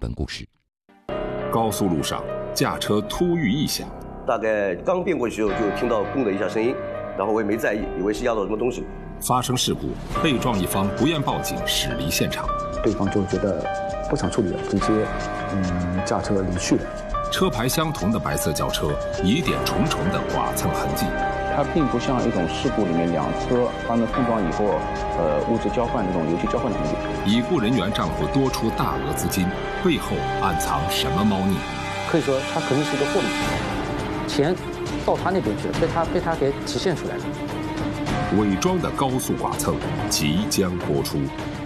本故事。 高速路上，驾车突遇异响， 大概刚变过去时候就听到“嘣”的一下声音，然后我也没在意，以为是压到什么东西。 发生事故，被撞一方不愿报警，驶离现场。 对方就觉得不想处理了，直接驾车离去了。 车牌相同的白色轿车，疑点重重的剐蹭痕迹。 它并不像一种事故里面两车发生碰撞以后，物质交换那种油漆交换的痕迹。 已故人员账户多出大额资金，背后暗藏什么猫腻？ 可以说他肯定是一个获利，钱到他那边去了，被他给体现出来了。 伪装的高速剐蹭即将播出。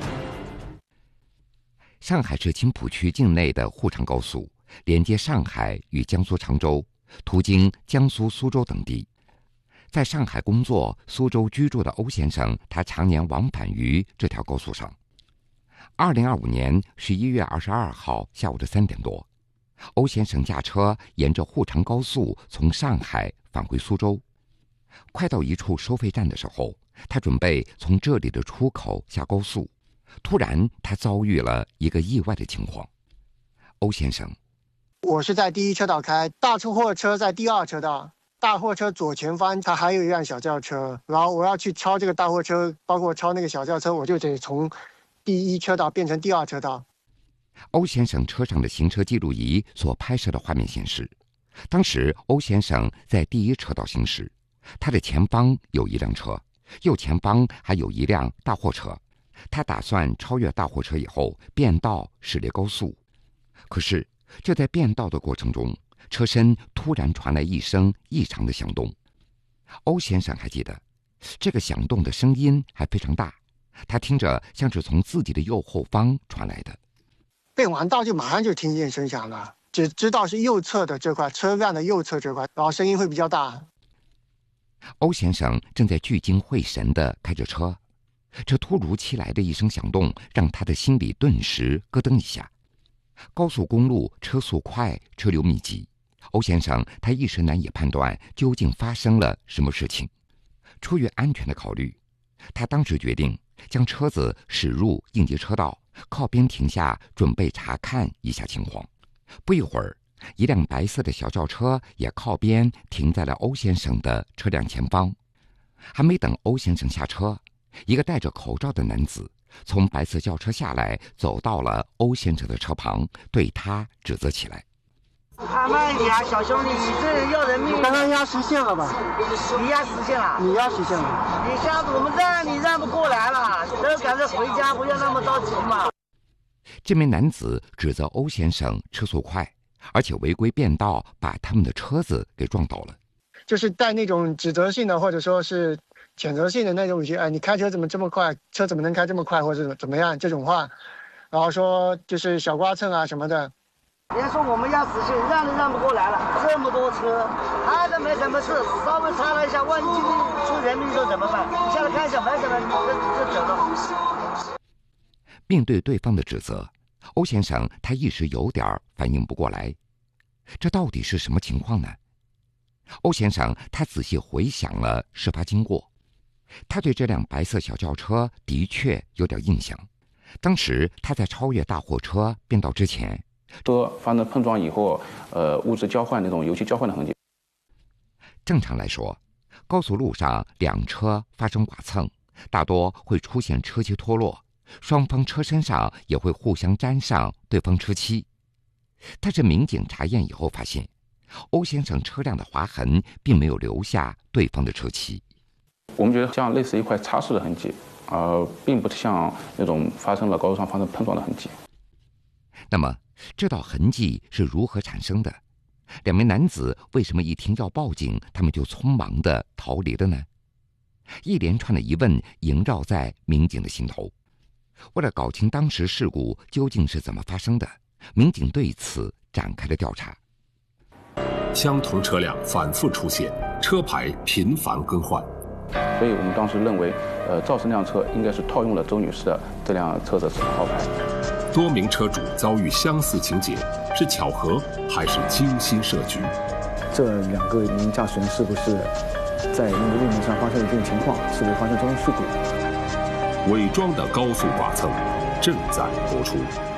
上海市青浦区境内的沪长高速连接上海与江苏常州，途经江苏苏州等地。在上海工作、苏州居住的欧先生，他常年往返于这条高速上。2025年11月22号下午的3点多，欧先生驾车沿着沪长高速从上海返回苏州。快到一处收费站的时候，他准备从这里的出口下高速，突然他遭遇了一个意外的情况。欧先生， 我是在第一车道开，大货车在第二车道。大货车左前方它还有一辆小轿车，然后我要去超这个大货车，包括超那个小轿车，我就得从第一车道变成第二车道。 欧先生车上的行车记录仪所拍摄的画面显示，当时欧先生在第一车道行驶，他的前方有一辆车，右前方还有一辆大货车，他打算超越大货车以后变道驶离高速。可是就在变道的过程中，车身突然传来一声异常的响动。欧先生还记得，这个响动的声音还非常大，他听着像是从自己的右后方传来的。 变完道就马上就听见声响了，只知道是右侧的这块，车辆的右侧这块，然后声音会比较大。 欧先生正在聚精会神地开着车，这突如其来的一声响动让他的心里顿时咯噔一下。高速公路车速快，车流密集，欧先生他一时难以判断究竟发生了什么事情。出于安全的考虑，他当时决定将车子驶入应急车道，靠边停下，准备查看一下情况。不一会儿，一辆白色的小轿车也靠边停在了欧先生的车辆前方。还没等欧先生下车，一个戴着口罩的男子从白色轿车下来，走到了欧先生的车旁，对他指责起来。 慢一点啊，小兄弟，你这人要人命！ 刚刚压实线了吧？ 你压实线了？ 你压实线了？ 你下次我们让你让不过来了，都赶着回家，不要那么着急嘛。 这名男子指责欧先生车速快，而且违规变道，把他们的车子给撞倒了。 就是带那种指责性的，或者说是谴责性的那种语气，哎，你开车怎么这么快？车怎么能开这么快，或者怎么样这种话，然后说就是小刮蹭啊什么的。 别说我们压实线，让都让不过来了，这么多车，他都没什么事，稍微擦了一下，万一今天出人命说怎么办？你下来看一下，没什么，这走了。 面对对方的指责，欧先生他一时有点反应不过来，这到底是什么情况呢？欧先生他仔细回想了事发经过，他对这辆白色小轿车的确有点印象。当时他在超越大货车变道之前， 车发生碰撞以后，物质交换那种油漆交换的痕迹。 正常来说，高速路上两车发生剐蹭，大多会出现车漆脱落，双方车身上也会互相沾上对方车漆。但是民警查验以后发现，欧先生车辆的划痕并没有留下对方的车漆。 我们觉得像类似一块擦拭的痕迹，并不像那种发生了高速上发生碰撞的痕迹。 那么这道痕迹是如何产生的？两名男子为什么一听要报警，他们就匆忙地逃离了呢？一连串的疑问萦绕在民警的心头。为了搞清当时事故究竟是怎么发生的，民警对此展开了调查。 相同车辆反复出现，车牌频繁更换， 所以我们当时认为，肇事那辆车应该是套用了周女士的这辆车的号牌。 多名车主遭遇相似情节，是巧合还是精心设局？ 这两个名驾驶人是不是在那个路面上发生了这种情况？是不是发生交通事故？ 伪装的高速剐蹭正在播出。